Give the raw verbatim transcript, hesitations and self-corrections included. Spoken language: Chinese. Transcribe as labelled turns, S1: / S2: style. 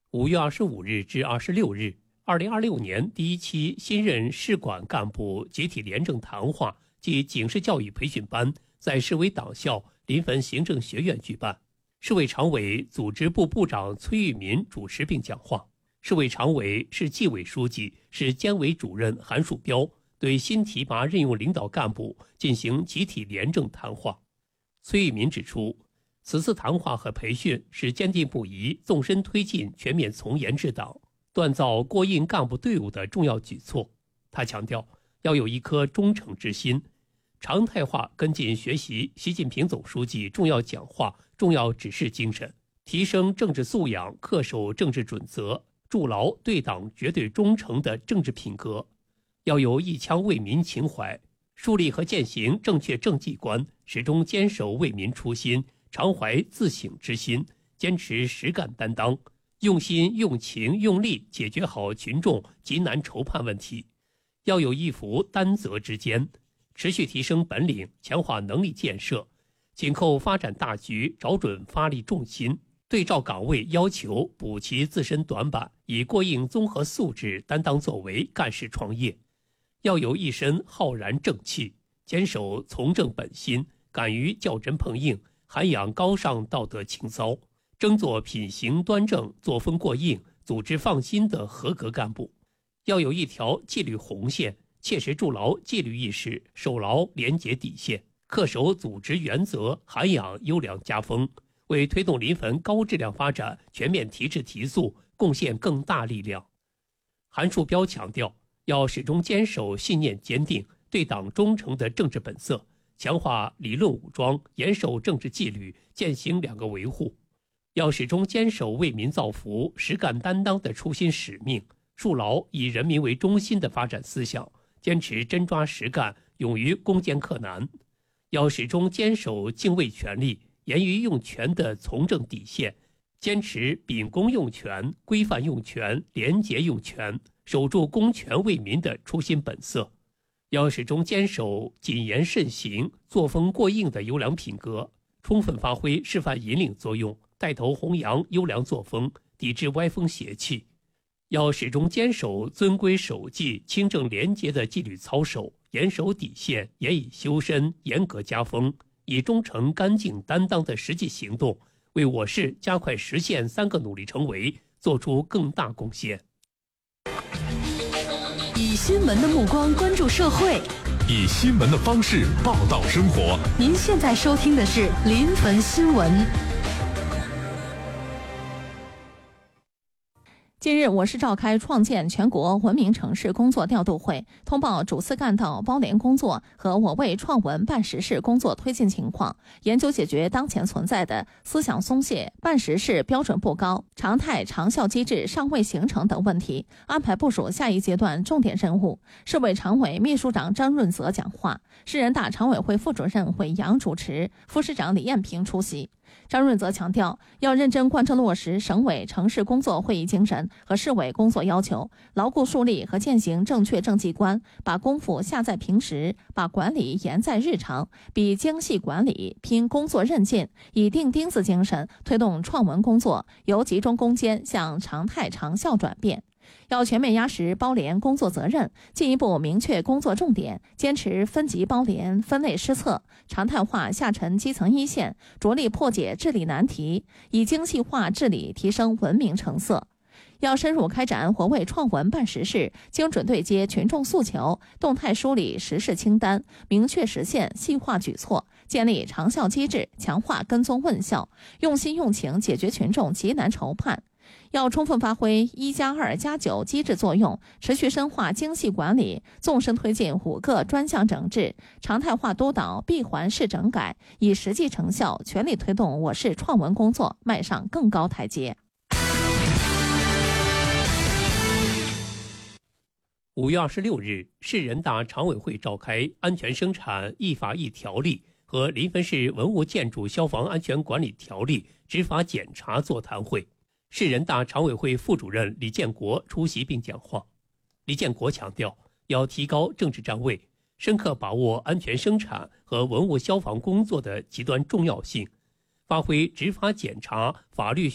S1: 五月二十五日至二十六日，二零二六年第一期新任市管干部集体廉政谈话暨警示教育培训班在市委党校临汾行政学院举办。市委常委、组织部部长崔玉民主持并讲话。市委常委、市纪委书记、市监委主任韩树标对新提拔任用领导干部进行集体廉政谈话。崔玉民指出，此次谈话和培训是坚定不移纵深推进全面从严治党、锻造过硬干部队伍的重要举措。他强调，要有一颗忠诚之心，常态化跟进学习习近平总书记重要讲话、重要指示精神，提升政治素养，恪守政治准则，筑牢对党绝对忠诚的政治品格。要有一腔为民情怀，树立和践行正确政绩观，始终坚守为民初心，常怀自省之心，坚持实干担当，用心用情用力解决好群众急难愁盼问题。要有一副担责之肩，持续提升本领，强化能力建设，紧扣发展大局，找准发力重心，对照岗位要求补齐自身短板，以过硬综合素质担当作为，干事创业。要有一身浩然正气，坚守从政本心，敢于较真碰硬，涵养高尚道德情操，争做品行端正、作风过硬、组织放心的合格干部。要有一条纪律红线，切实筑牢纪律意识，守牢廉洁底线，恪守组织原则，涵养优良家风，为推动临汾高质量发展全面提质提速贡献更大力量。韩树标强调，要始终坚守信念坚定、对党忠诚的政治本色，强化理论武装，严守政治纪律，践行两个维护。要始终坚守为民造福、实干担当的初心使命，树牢以人民为中心的发展思想，坚持真抓实干，勇于攻坚克难。要始终坚守敬畏权力、严于用权的从政底线，坚持秉公用权、规范用权、廉洁用权，守住公权为民的初心本色。要始终坚守谨言慎行、作风过硬的优良品格，充分发挥示范引领作用，带头弘扬优良作风，抵制歪风邪气。要始终坚守遵规守纪、清正廉洁的纪律操守，严守底线，严以修身，严格家风，以忠诚干净担当的实际行动，为我市加快实现三个努力成为做出更大贡献。
S2: 以新闻的目光关注社会，
S3: 以新闻的方式报道生活。
S2: 您现在收听的是临汾新闻。近日，我市召开创建全国文明城市工作调度会，通报主次干道包联工作和我为创文办实事工作推进情况，研究解决当前存在的思想松懈、办实事标准不高、常态长效机制尚未形成等问题，安排部署下一阶段重点任务。市委常委、秘书长张润泽讲话，市人大常委会副主任韦阳主持，副市长李艳平出席。张润泽强调，要认真贯彻落实省委城市工作会议精神和市委工作要求，牢固树立和践行正确政绩观，把功夫下在平时，把管理严在日常，比精细管理，拼工作韧劲，以钉钉子精神推动创文工作由集中攻坚向常态长效转变。要全面压实包联工作责任，进一步明确工作重点，坚持分级包联、分类施策，常态化下沉基层一线，着力破解治理难题，以精细化治理提升文明成色。要深入开展活为创文办实事，精准对接群众诉求，动态梳理实事清单，明确实现细化举措，建立长效机制，强化跟踪问效，用心用情解决群众急难愁盼。要充分发挥一加二加九机制作用，持续深化精细管理，纵深推进五个专项整治，常态化督导闭环式整改，以实际成效全力推动我市创文工作迈上更高台阶。
S1: 五月二十六日，市人大常委会召开《安全生产一法一条例》和《临汾市文物建筑消防安全管理条例》执法检查座谈会。市人大常委会副主任李建国出席并讲话。李建国强调，要提高政治站位，深刻把握安全生产和文物消防工作的极端重要性，发挥执法检查、法律